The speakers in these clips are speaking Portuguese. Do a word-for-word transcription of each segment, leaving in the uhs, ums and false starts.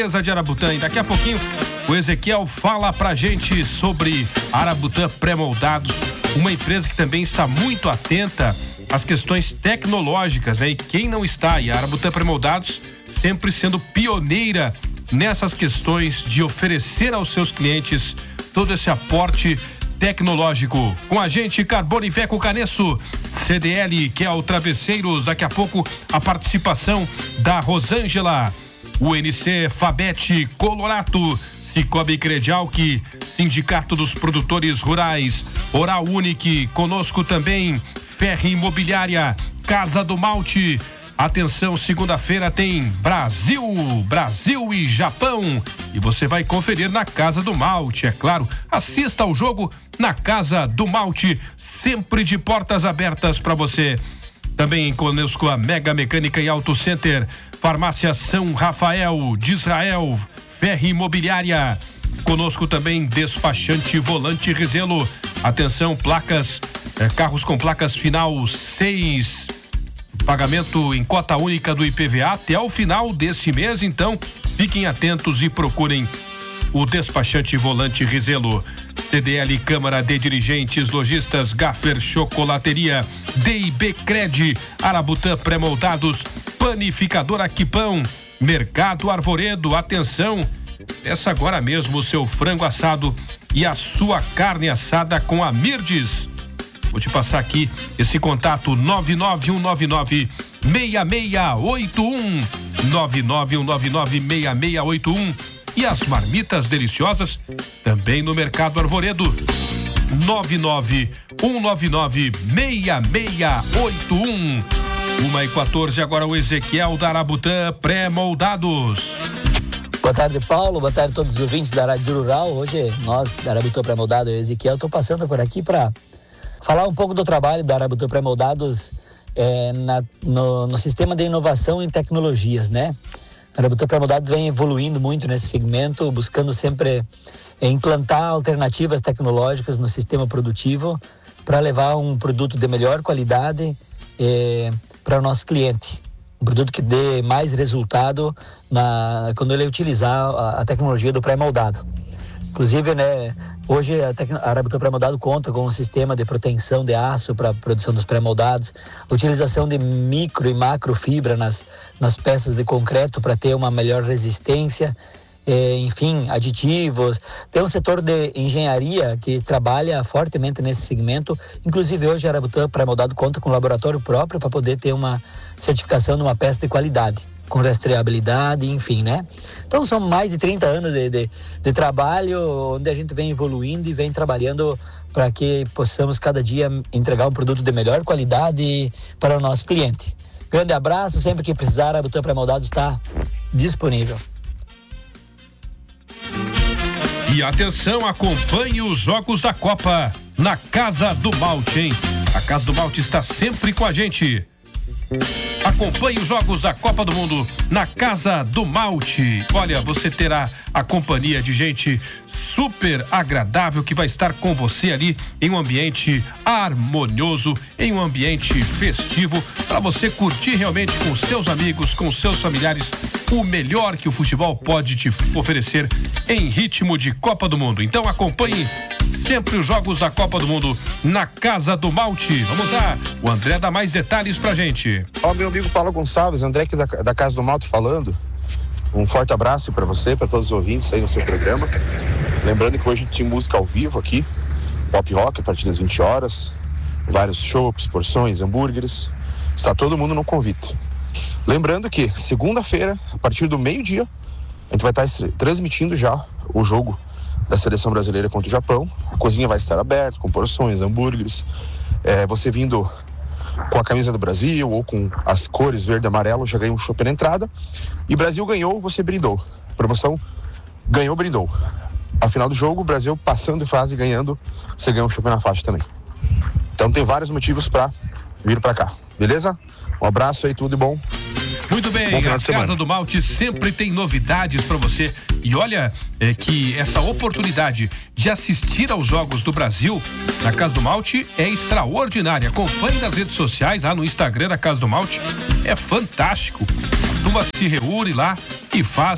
de Arabutã. E daqui a pouquinho o Ezequiel fala pra gente sobre Arabutã Pré-Moldados, uma empresa que também está muito atenta às questões tecnológicas, né? E quem não está, e a Arabutã Pré-Moldados sempre sendo pioneira nessas questões de oferecer aos seus clientes todo esse aporte tecnológico. Com a gente, Carbono e Veco Canesso, C D L, que é o Travesseiros. Daqui a pouco a participação da Rosângela, U N C Fabete, Colorato, Cicobi Credialc, Sindicato dos Produtores Rurais, Oral Unique, conosco também Ferri Imobiliária, Casa do Malte. Atenção, segunda-feira tem Brasil, Brasil e Japão. E você vai conferir na Casa do Malte, é claro. Assista ao jogo na Casa do Malte, sempre de portas abertas para você. Também conosco a Mega Mecânica e Auto Center, Farmácia São Rafael de Israel, Ferri Imobiliária. Conosco também Despachante Volante Rizelo. Atenção, placas, eh, carros com placas final seis. Pagamento em cota única do I P V A até o final desse mês, então fiquem atentos e procurem o Despachante Volante Rizelo. C D L Câmara de Dirigentes Lojistas, Gaffer Chocolateria, D I B Cred, Arabutã Pré-Moldados, Panificadora Quipão, Mercado Arvoredo. Atenção, peça agora mesmo o seu frango assado e a sua carne assada com a Mirdes. Vou te passar aqui esse contato nove nove um nove nove seis seis oito um, nove nove um nove nove seis seis oito um. E as marmitas deliciosas também no Mercado Arvoredo, nove nove um nove nove seis seis oito um. uma e quatorze, agora o Ezequiel da Arabutã Pré-Moldados. Boa tarde, Paulo. Boa tarde a todos os ouvintes da Rádio Rural. Hoje nós da Arabutã Pré-Moldados, eu e Ezequiel, estou passando por aqui para falar um pouco do trabalho da Arabutã Pré-Moldados é, na, no, no sistema de inovação em tecnologias, né? A Arabutã Pré-Moldados vem evoluindo muito nesse segmento, buscando sempre é, implantar alternativas tecnológicas no sistema produtivo para levar um produto de melhor qualidade é, para o nosso cliente. Um produto que dê mais resultado na, quando ele utilizar a, a tecnologia do pré-moldado. Inclusive, né, hoje a, tec... a Arabutã Pré-Moldado conta com um sistema de proteção de aço para a produção dos pré-moldados, utilização de micro e macro fibra nas, nas peças de concreto para ter uma melhor resistência, é, enfim, aditivos. Tem um setor de engenharia que trabalha fortemente nesse segmento. Inclusive, hoje a Arabutã Pré-Moldado conta com um laboratório próprio para poder ter uma certificação de uma peça de qualidade, com rastreabilidade, enfim, né? Então são mais de trinta anos de, de, de trabalho, onde a gente vem evoluindo e vem trabalhando para que possamos cada dia entregar um produto de melhor qualidade para o nosso cliente. Grande abraço, sempre que precisar, a Arabutã Pré-Moldados está disponível. E atenção, acompanhe os jogos da Copa na Casa do Malte, hein? A Casa do Malte está sempre com a gente. Acompanhe os jogos da Copa do Mundo na Casa do Malte. Olha, você terá a companhia de gente super agradável que vai estar com você ali em um ambiente harmonioso, em um ambiente festivo, para você curtir realmente com seus amigos, com seus familiares, o melhor que o futebol pode te oferecer em ritmo de Copa do Mundo. Então acompanhe sempre os jogos da Copa do Mundo na Casa do Malte. Vamos lá, o André dá mais detalhes pra gente. Ó, meu amigo Paulo Gonçalves, André aqui da, da Casa do Malte falando. Um forte abraço para você, para todos os ouvintes aí no seu programa. Lembrando que hoje tem música ao vivo aqui, pop rock a partir das vinte horas, vários chopps, porções, hambúrgueres. Está todo mundo no convite. Lembrando que segunda-feira, a partir do meio-dia, a gente vai estar transmitindo já o jogo da seleção brasileira contra o Japão. A cozinha vai estar aberta, com porções, hambúrgueres. É, você vindo com a camisa do Brasil ou com as cores verde e amarelo, já ganhou um chopp na entrada. E Brasil ganhou, você brindou. Promoção ganhou, brindou. Ao final do jogo, o Brasil passando de fase e ganhando, você ganha um chopp na faixa também. Então tem vários motivos para vir para cá, beleza? Um abraço aí, tudo de bom. Muito bem, a Casa do Malte sempre tem novidades para você. E olha é, que essa oportunidade de assistir aos Jogos do Brasil na Casa do Malte é extraordinária. Acompanhe nas redes sociais, lá no Instagram da Casa do Malte. É fantástico. A turma se reúne lá e faz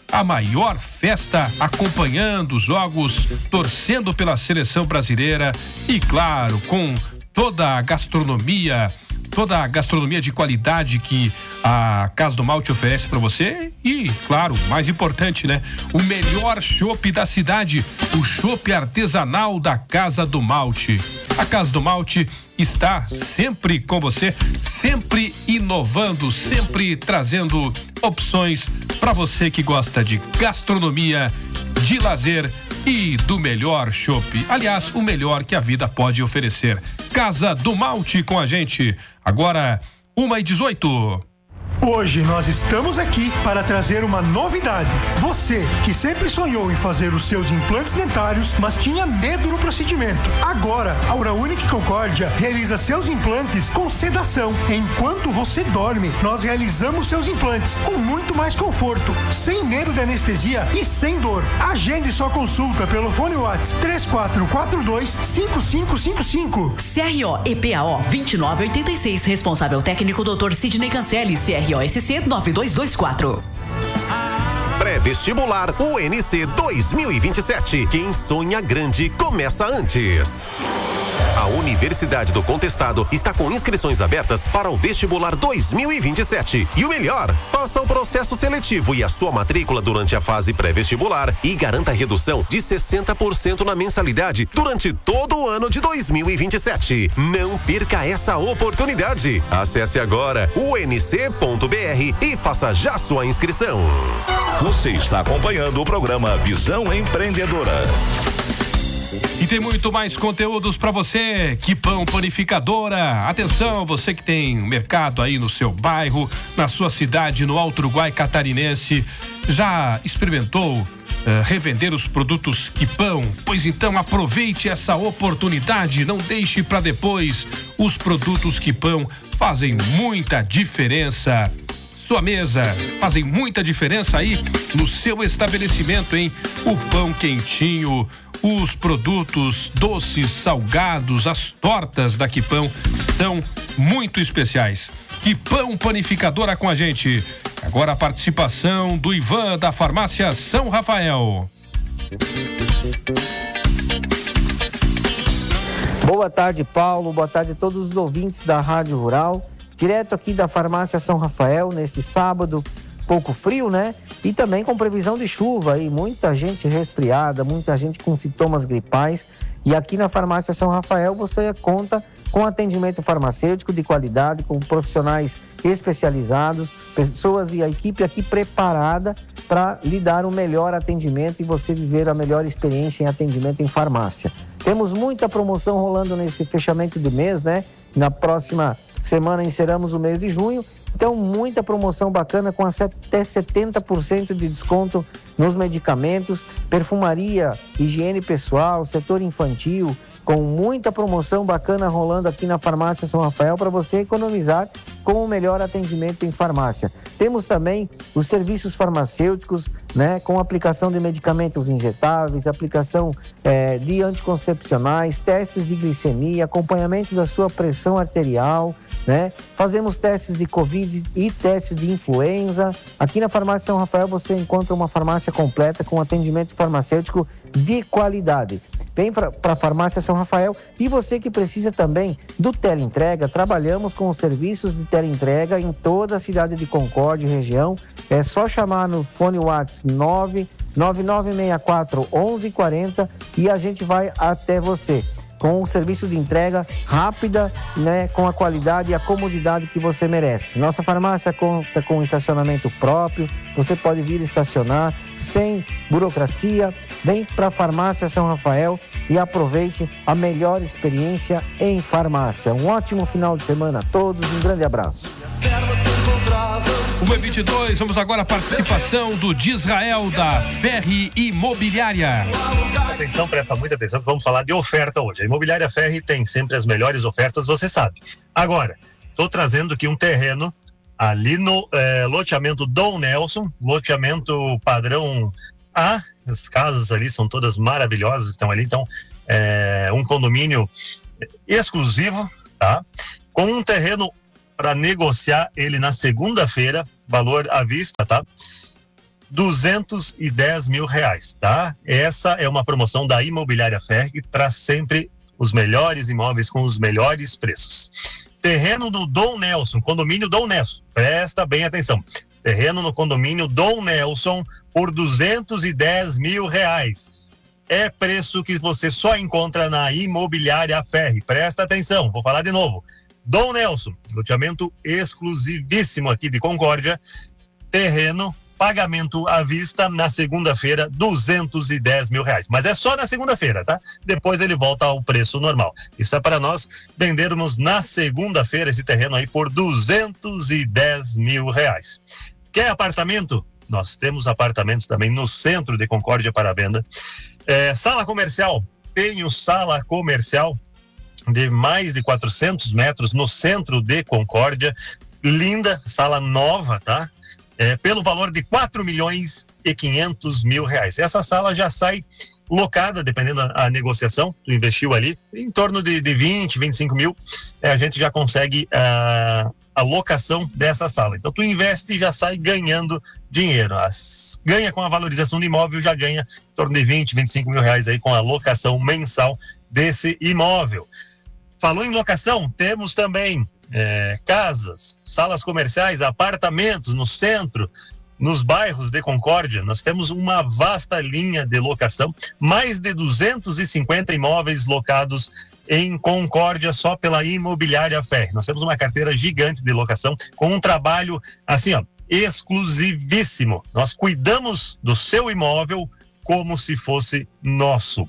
a maior festa, acompanhando os jogos, torcendo pela seleção brasileira e, claro, com toda a gastronomia, toda a gastronomia de qualidade que a Casa do Malte oferece para você e, claro, mais importante, né? O melhor chopp da cidade, o chopp artesanal da Casa do Malte. A Casa do Malte está sempre com você, sempre inovando, sempre trazendo opções para você que gosta de gastronomia, de lazer e do melhor chopp. Aliás, o melhor que a vida pode oferecer. Casa do Malte com a gente. Agora, uma e dezoito. Hoje nós estamos aqui para trazer uma novidade. Você que sempre sonhou em fazer os seus implantes dentários, mas tinha medo no procedimento. Agora, a Uraunic Concórdia realiza seus implantes com sedação. Enquanto você dorme, nós realizamos seus implantes com muito mais conforto, sem medo de anestesia e sem dor. Agende sua consulta pelo fone WhatsApp três quatro quatro dois, cinco cinco cinco cinco. C R O E P A O vinte e nove oitenta e seis, responsável técnico doutor Sidney Cancelli, C R O S C nove dois dois quatro. Pré-vestibular U N C dois mil e vinte e sete. Quem sonha grande começa antes. A Universidade do Contestado está com inscrições abertas para o vestibular dois mil e vinte e sete. E o melhor, faça o processo seletivo e a sua matrícula durante a fase pré-vestibular e garanta redução de sessenta por cento na mensalidade durante todo o ano de dois mil e vinte e sete. Não perca essa oportunidade. Acesse agora u n c ponto b r e faça já sua inscrição. Você está acompanhando o programa Visão Empreendedora. E tem muito mais conteúdos para você. Quipão Panificadora. Atenção, você que tem mercado aí no seu bairro, na sua cidade, no Alto Uruguai Catarinense, já experimentou uh, revender os produtos Quipão? Pois então aproveite essa oportunidade, não deixe para depois. Os produtos Quipão fazem muita diferença. Sua mesa fazem muita diferença aí no seu estabelecimento, hein? O pão quentinho, os produtos doces, salgados, as tortas da Quipão são muito especiais. Quipão Panificadora com a gente. Agora a participação do Ivan da Farmácia São Rafael. Boa tarde, Paulo. Boa tarde a todos os ouvintes da Rádio Rural. Direto aqui da Farmácia São Rafael, neste sábado, pouco frio, né? E também com previsão de chuva e muita gente resfriada, muita gente com sintomas gripais. E aqui na Farmácia São Rafael você conta com atendimento farmacêutico de qualidade, com profissionais especializados, pessoas e a equipe aqui preparada para lhe dar o melhor atendimento e você viver a melhor experiência em atendimento em farmácia. Temos muita promoção rolando nesse fechamento do mês, né? Na próxima semana encerramos o mês de junho, então muita promoção bacana com até setenta por cento de desconto nos medicamentos, perfumaria, higiene pessoal, setor infantil, com muita promoção bacana rolando aqui na Farmácia São Rafael para você economizar com o melhor atendimento em farmácia. Temos também os serviços farmacêuticos, né, com aplicação de medicamentos injetáveis, aplicação eh, de anticoncepcionais, testes de glicemia, acompanhamento da sua pressão arterial, né? Fazemos testes de Covid e testes de influenza. Aqui na Farmácia São Rafael você encontra uma farmácia completa com atendimento farmacêutico de qualidade. Vem para a Farmácia São Rafael. E você que precisa também do teleentrega, trabalhamos com os serviços de teleentrega em toda a cidade de Concórdia e região. É só chamar no fone WhatsApp nove nove nove seis quatro um um quatro zero e a gente vai até você. Com o serviço de entrega rápida, né, com a qualidade e a comodidade que você merece. Nossa farmácia conta com estacionamento próprio, você pode vir estacionar sem burocracia. Vem para a Farmácia São Rafael e aproveite a melhor experiência em farmácia. Um ótimo final de semana a todos, um grande abraço. O E vinte e dois, vamos agora à participação do Disrael da Ferri Imobiliária. Atenção, presta muita atenção que vamos falar de oferta hoje. A Imobiliária Ferri tem sempre as melhores ofertas, você sabe. Agora, estou trazendo aqui um terreno ali no é, loteamento Dom Nelson, loteamento padrão A. As casas ali são todas maravilhosas que estão ali, então é um condomínio exclusivo, tá? Com um terreno para negociar ele na segunda-feira, valor à vista, tá? duzentos e dez mil reais, tá? Essa é uma promoção da Imobiliária Ferri, que traz sempre os melhores imóveis com os melhores preços. Terreno no Dom Nelson, condomínio Dom Nelson, presta bem atenção. Terreno no condomínio Dom Nelson por duzentos e dez mil reais. É preço que você só encontra na Imobiliária Ferri. Presta atenção, vou falar de novo. Dom Nelson, loteamento exclusivíssimo aqui de Concórdia. Terreno, pagamento à vista na segunda-feira, duzentos e dez mil reais. Mas é só na segunda-feira, tá? Depois ele volta ao preço normal. Isso é para nós vendermos na segunda-feira esse terreno aí por duzentos e dez mil reais. Quer apartamento? Nós temos apartamentos também no centro de Concórdia para venda. É, sala comercial, tenho sala comercial de mais de quatrocentos metros no centro de Concórdia. Linda, sala nova, tá? É, pelo valor de quatro milhões e quinhentos mil reais. Essa sala já sai locada, dependendo da a negociação, tu investiu ali, em torno de, de vinte, vinte e cinco mil, é, a gente já consegue a, a locação dessa sala. Então tu investe e já sai ganhando dinheiro. As, ganha com a valorização do imóvel, já ganha em torno de vinte, vinte e cinco mil reais aí com a locação mensal desse imóvel. Falou em locação, temos também É, casas, salas comerciais, apartamentos no centro, nos bairros de Concórdia. Nós temos uma vasta linha de locação, mais de duzentos e cinquenta imóveis locados em Concórdia só pela Imobiliária Ferri. Nós temos uma carteira gigante de locação com um trabalho assim, ó, exclusivíssimo. Nós cuidamos do seu imóvel como se fosse nosso.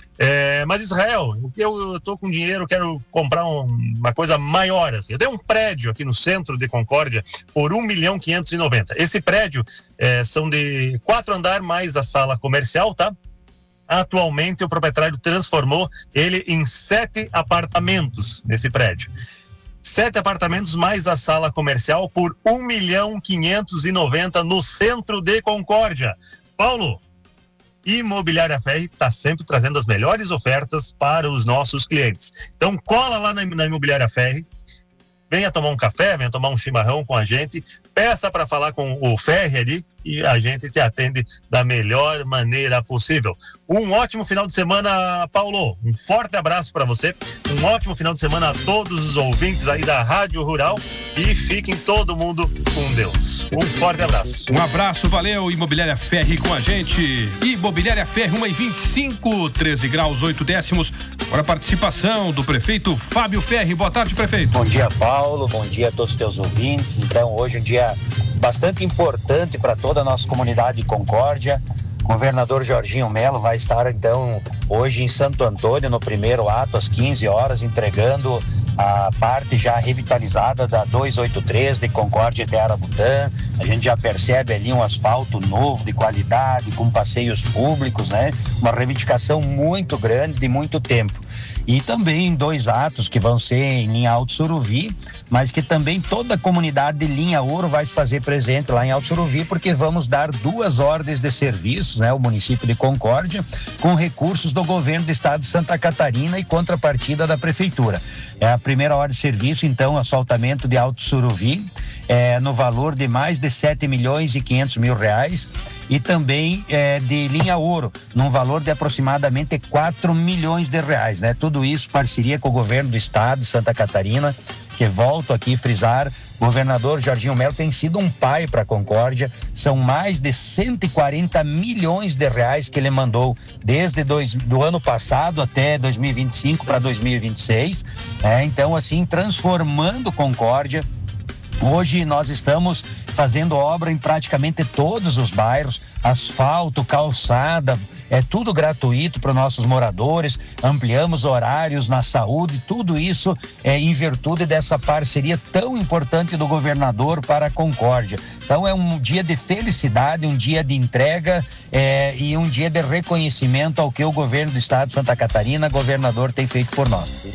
É, mas Israel, eu, eu tô com dinheiro, quero comprar um, uma coisa maior assim. Eu tenho um prédio aqui no centro de Concórdia por um milhão quinhentos e noventa. Esse prédio é, são de quatro andares mais a sala comercial, tá? Atualmente o proprietário transformou ele em sete apartamentos nesse prédio. Sete apartamentos mais a sala comercial por um milhão quinhentos e noventa no centro de Concórdia. Paulo, Imobiliária Ferri está sempre trazendo as melhores ofertas para os nossos clientes. Então cola lá na, na Imobiliária Ferri, venha tomar um café, venha tomar um chimarrão com a gente, peça para falar com o Ferri ali e a gente te atende da melhor maneira possível. Um ótimo final de semana, Paulo. Um forte abraço para você. Um ótimo final de semana a todos os ouvintes aí da Rádio Rural e fiquem todo mundo com Deus. Um forte abraço. Um abraço, valeu. Imobiliária Ferri com a gente. Imobiliária Ferri, uma e vinte e cinco, treze graus, oito décimos. Agora a participação do prefeito Fábio Ferri. Boa tarde, prefeito. Bom dia, Paulo. Bom dia a todos os teus ouvintes. Então, hoje é um dia bastante importante para toda a nossa comunidade de Concórdia. O governador Jorginho Melo vai estar, então, hoje em Santo Antônio, no primeiro ato, às quinze horas, entregando a parte já revitalizada da duzentos e oitenta e três de Concórdia até Arabutã. A gente já percebe ali um asfalto novo, de qualidade, com passeios públicos, né? Uma reivindicação muito grande de muito tempo. E também dois atos que vão ser em Linha Alto Suruvi, mas que também toda a comunidade de Linha Ouro vai se fazer presente lá em Alto Suruvi, porque vamos dar duas ordens de serviços, né? O município de Concórdia, com recursos do governo do estado de Santa Catarina e contrapartida da prefeitura. É a primeira ordem de serviço, então, asfaltamento de Alto Suruvi, é, no valor de mais de sete milhões e quinhentos mil reais, e também é, de Linha Ouro, num valor de aproximadamente quatro milhões de reais, né? Tudo isso parceria com o governo do estado de Santa Catarina, que volto aqui a frisar, o governador Jorginho Melo tem sido um pai para a Concórdia. São mais de cento e quarenta milhões de reais que ele mandou desde dois, do ano passado até dois mil e vinte e cinco para dois mil e vinte e seis, é, então assim, transformando Concórdia. Hoje nós estamos fazendo obra em praticamente todos os bairros, asfalto, calçada, é tudo gratuito para os nossos moradores, ampliamos horários na saúde, tudo isso é em virtude dessa parceria tão importante do governador para a Concórdia. Então é um dia de felicidade, um dia de entrega é, e um dia de reconhecimento ao que o governo do estado de Santa Catarina, governador, tem feito por nós.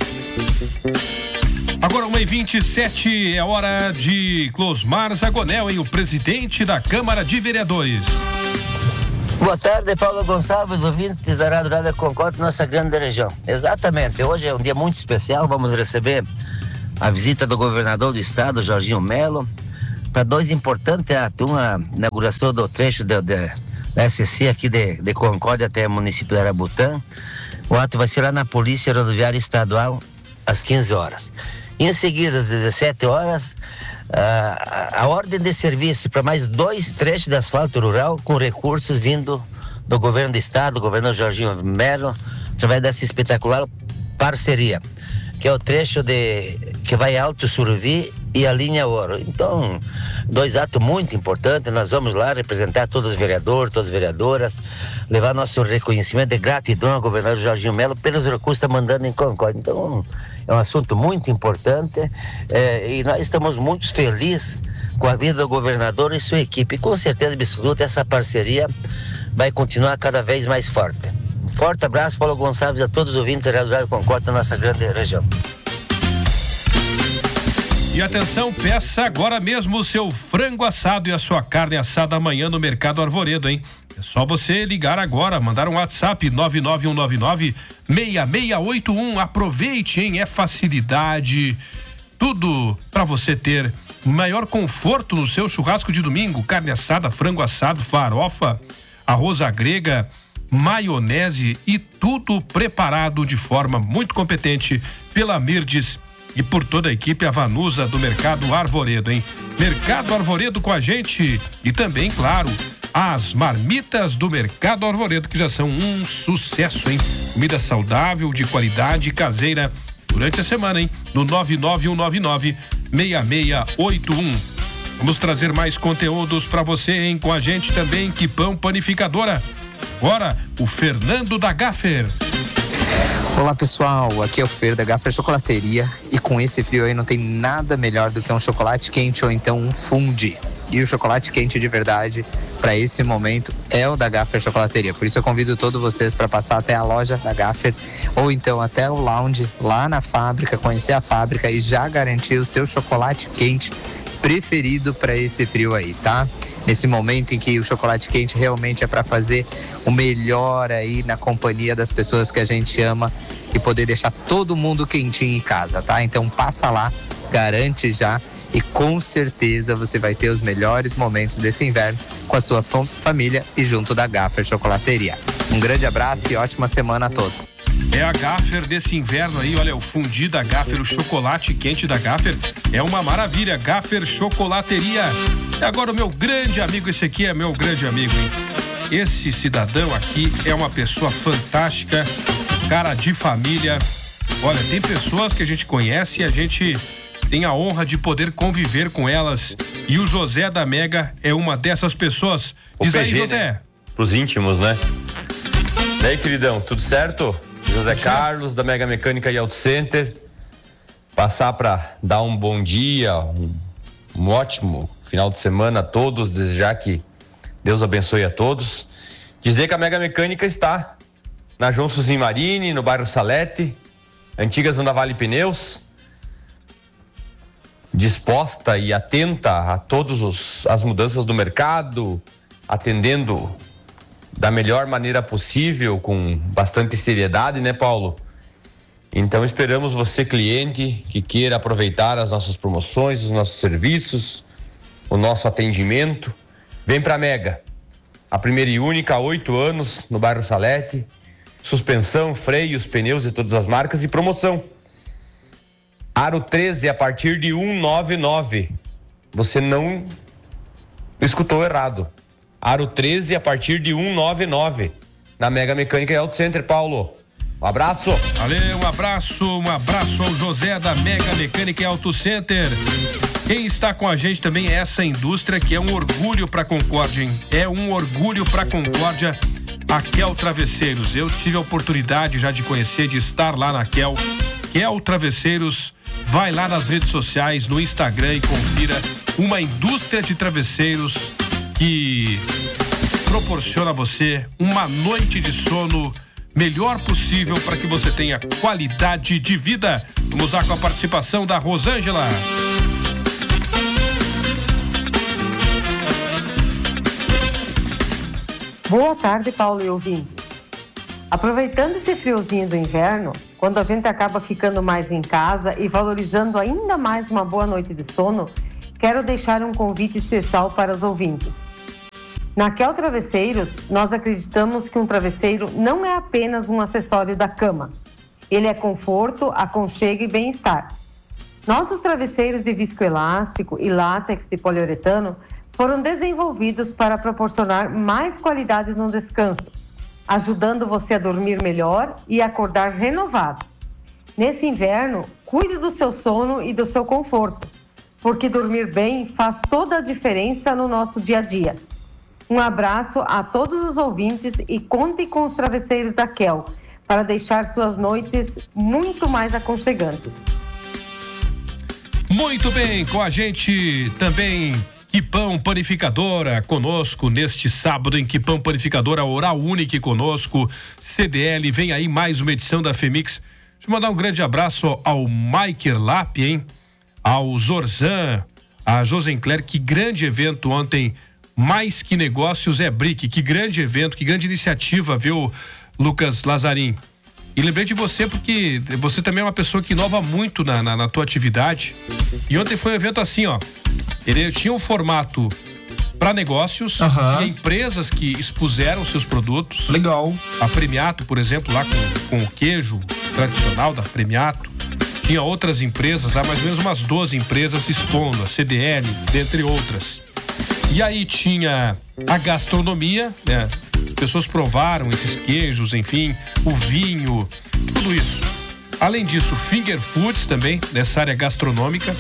Agora uma e vinte e sete, é hora de Closmar Zagonel, hein? O presidente da Câmara de Vereadores. Boa tarde, Paulo Gonçalves, ouvintes da Rádio Rural da Concórdia, nossa grande região. Exatamente, hoje é um dia muito especial, vamos receber a visita do governador do estado, Jorginho Melo, para dois importantes atos. Uma inauguração do trecho de, de, da S C aqui de, de Concórdia até o município de Arabutã. O ato vai ser lá na Polícia Rodoviária Estadual às quinze horas. Em seguida, às dezessete horas, a, a ordem de serviço para mais dois trechos de asfalto rural com recursos vindo do governo do estado, do governador Jorginho Melo, através dessa espetacular parceria, que é o trecho de, que vai Alto Suruvi e a linha Ouro. Então, dois atos muito importantes. Nós vamos lá representar todos os vereadores, todas as vereadoras, levar nosso reconhecimento de gratidão ao governador Jorginho Melo pelos recursos que está mandando em Concórdia. Então, é um assunto muito importante eh, e nós estamos muito felizes com a vida do governador e sua equipe. E com certeza absoluta essa parceria vai continuar cada vez mais forte. Um forte abraço, Paulo Gonçalves, a todos os ouvintes da Rádio Concórdia da nossa grande região. E atenção, peça agora mesmo o seu frango assado e a sua carne assada amanhã no Mercado Arvoredo, hein? É só você ligar agora, mandar um WhatsApp nove nove um nove nove seis seis oito um. Aproveite, hein? É facilidade, tudo para você ter maior conforto no seu churrasco de domingo. Carne assada, frango assado, farofa, arroz à grega, maionese e tudo preparado de forma muito competente pela Mirdes e por toda a equipe Avanusa do Mercado Arvoredo, hein? Mercado Arvoredo com a gente e também, claro, as marmitas do Mercado Arvoredo, que já são um sucesso, hein? Comida saudável, de qualidade, caseira, durante a semana, hein? No nove nove um nove nove seis seis oito um. Vamos trazer mais conteúdos para você, hein? Com a gente também, Quipão Panificadora. Agora, o Fernando da Gaffer. Olá pessoal, aqui é o Fer da Gaffer Chocolateria e com esse frio aí não tem nada melhor do que um chocolate quente ou então um fondue. E o chocolate quente de verdade para esse momento é o da Gaffer Chocolateria. Por isso eu convido todos vocês para passar até a loja da Gaffer ou então até o lounge lá na fábrica, conhecer a fábrica e já garantir o seu chocolate quente preferido para esse frio aí, tá? Nesse momento em que o chocolate quente realmente é para fazer o melhor aí na companhia das pessoas que a gente ama e poder deixar todo mundo quentinho em casa, tá? Então passa lá, garante já e com certeza você vai ter os melhores momentos desse inverno com a sua família e junto da Gaffer Chocolateria. Um grande abraço e ótima semana a todos. É a Gaffer desse inverno aí, olha, o fundi da Gaffer, o chocolate quente da Gaffer, é uma maravilha. Gaffer Chocolateria. E agora o meu grande amigo, esse aqui é meu grande amigo, hein? Esse cidadão aqui é uma pessoa fantástica, cara de família. Olha, tem pessoas que a gente conhece e a gente tem a honra de poder conviver com elas. E o José da Mega é uma dessas pessoas. Diz aí, José. Né? Pros íntimos, né? E aí, queridão, tudo certo? José Carlos, da Mega Mecânica e Auto Center. Passar para dar um bom dia, um, um ótimo final de semana a todos, desejar que Deus abençoe a todos. Dizer que a Mega Mecânica está na João Suzin Marini, no bairro Salete, antiga Zona Vale Pneus, disposta e atenta a todas as mudanças do mercado, atendendo da melhor maneira possível, com bastante seriedade, né, Paulo? Então esperamos você, cliente, que queira aproveitar as nossas promoções, os nossos serviços, o nosso atendimento. Vem pra Mega, a primeira e única há oito anos no bairro Salete. Suspensão, freios, pneus de todas as marcas e promoção. Aro treze a partir de cento e noventa e nove. Você não escutou errado. Aro treze a partir de cento e noventa e nove. Na Mega Mecânica e Auto Center, Paulo. Um abraço. Valeu, um abraço, um abraço ao José da Mega Mecânica e Auto Center. Quem está com a gente também é essa indústria que é um orgulho para Concórdia, hein? É um orgulho para Concórdia, a Kel Travesseiros. Eu tive a oportunidade já de conhecer, de estar lá na Kel. Kel Travesseiros, vai lá nas redes sociais, no Instagram e confira uma indústria de travesseiros que proporciona a você uma noite de sono melhor possível para que você tenha qualidade de vida. Vamos lá com a participação da Rosângela. Boa tarde, Paulo e ouvinte. Aproveitando esse friozinho do inverno, quando a gente acaba ficando mais em casa e valorizando ainda mais uma boa noite de sono, quero deixar um convite especial para os ouvintes. Na Kel Travesseiros, nós acreditamos que um travesseiro não é apenas um acessório da cama. Ele é conforto, aconchego e bem-estar. Nossos travesseiros de viscoelástico e látex de poliuretano foram desenvolvidos para proporcionar mais qualidade no descanso, ajudando você a dormir melhor e acordar renovado. Nesse inverno, cuide do seu sono e do seu conforto, porque dormir bem faz toda a diferença no nosso dia a dia. Um abraço a todos os ouvintes e conte com os travesseiros da Kel para deixar suas noites muito mais aconchegantes. Muito bem, com a gente também Quipão Panificadora conosco neste sábado em Quipão Panificadora, Oral Unique conosco, C D L, vem aí mais uma edição da Femix. Deixa eu mandar um grande abraço ao Maiker Lap, hein? Ao Zorzan, a Josencler, que grande evento ontem, mais que negócios é Brick, que grande evento, que grande iniciativa, viu, Lucas Lazarim? E lembrei de você porque você também é uma pessoa que inova muito na, na, na tua atividade. E ontem foi um evento assim, ó. Ele tinha um formato para negócios, uhum. e empresas que expuseram seus produtos. Legal. A Premiato, por exemplo, lá com, com o queijo tradicional da Premiato. Tinha outras empresas lá, mais ou menos umas doze empresas expondo, a C D L, dentre outras. E aí tinha a gastronomia, né? As pessoas provaram esses queijos, enfim, o vinho, tudo isso. Além disso, finger foods também, nessa área gastronômica.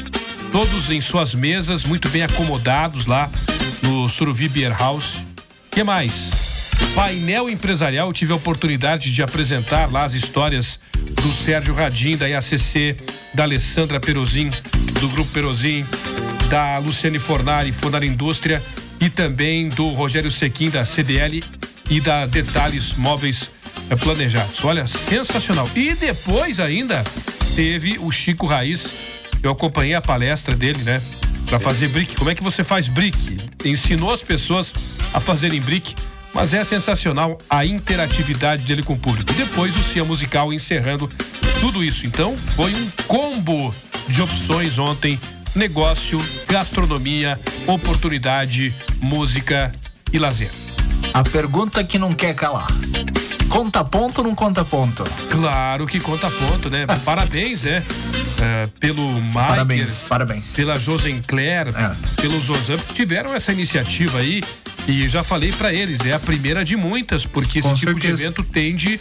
Todos em suas mesas, muito bem acomodados lá no Suruvi Beer House. O que mais? Painel empresarial, eu tive a oportunidade de apresentar lá as histórias do Sérgio Radim, da I A C C, da Alessandra Perozin, do Grupo Perozin, da Luciane Fornari, Fornari Indústria, e também do Rogério Sequim, da C D L e da Detalhes Móveis Planejados. Olha, sensacional. E depois ainda teve o Chico Raiz, eu acompanhei a palestra dele, né? Pra fazer brick. Como é que você faz brick? Ensinou as pessoas a fazerem brick, mas é sensacional a interatividade dele com o público. E depois o Cia Musical encerrando tudo isso. Então, foi um combo de opções ontem. Negócio, gastronomia, oportunidade, música e lazer. A pergunta que não quer calar. Conta ponto ou não conta ponto? Claro que conta ponto, né? Parabéns, né? Uh, pelo Maiker, parabéns, parabéns. Pela Josencler, é. pelo Zorzan, tiveram essa iniciativa aí. E já falei pra eles, é a primeira de muitas, porque esse Com tipo certeza. de evento tende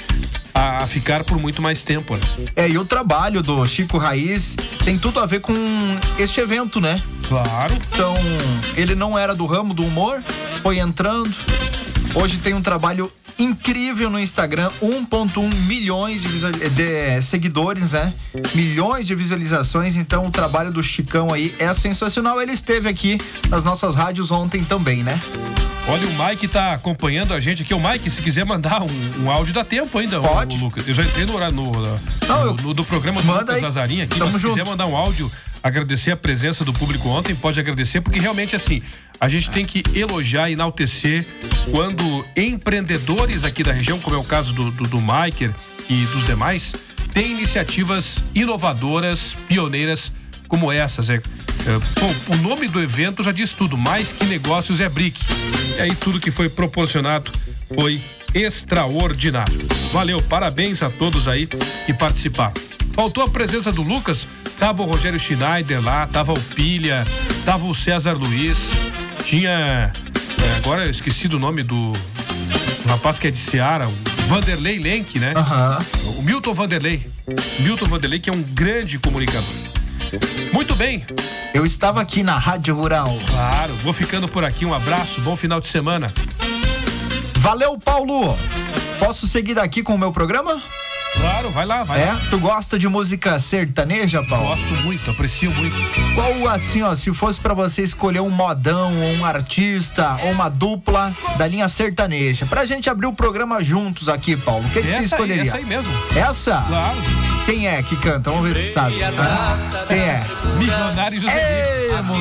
a ficar por muito mais tempo, né? É, e o trabalho do Chico Raiz tem tudo a ver com este evento, né? Claro. Então, ele não era do ramo do humor, foi entrando. Hoje tem um trabalho incrível no Instagram, um ponto um milhões de, visual... de seguidores, né? Milhões de visualizações, então o trabalho do Chicão aí é sensacional. Ele esteve aqui nas nossas rádios ontem também, né? Olha, o Mike tá acompanhando a gente aqui. O Mike, se quiser mandar um, um áudio, dá tempo ainda. Pode. O, o Lucas. Eu já entrei no, no, no, Não, no, no do programa do Lucas Lazarim aqui. Tamo mas se junto. quiser mandar um áudio, agradecer a presença do público ontem, pode agradecer, porque realmente assim, a gente tem que elogiar e enaltecer quando empreendedores aqui da região, como é o caso do, do, do Maiker e dos demais, têm iniciativas inovadoras, pioneiras como essas. É, é, bom, o nome do evento já diz tudo, mais que negócios é Brick. E aí tudo que foi proporcionado foi extraordinário. Valeu, parabéns a todos aí que participaram. Faltou a presença do Lucas, tava o Rogério Schneider lá, tava o Pilha, tava o César Luiz, tinha, é, agora eu esqueci do nome do, do rapaz que é de Seara, o Vanderlei Lenk, né? Uhum. O Milton Vanderlei, Milton Vanderlei, que é um grande comunicador. Muito bem. Eu estava aqui na Rádio Rural. Claro, vou ficando por aqui, um abraço, bom final de semana. Valeu, Paulo. Posso seguir daqui com o meu programa? Claro, vai lá, vai é? lá. Tu gosta de música sertaneja, Paulo? Gosto muito, aprecio muito. Qual, assim, ó, se fosse pra você escolher um modão, ou um artista, ou uma dupla da linha sertaneja, pra gente abrir o programa juntos aqui, Paulo, o que, que você escolheria? Aí, essa aí mesmo. Essa? Claro. Quem é que canta? Vamos ver se sabe. Ah, quem é? Milionário José. Ei,